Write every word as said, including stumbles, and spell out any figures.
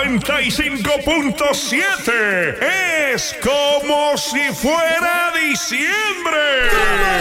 noventa y cinco punto siete. Es como si fuera diciembre.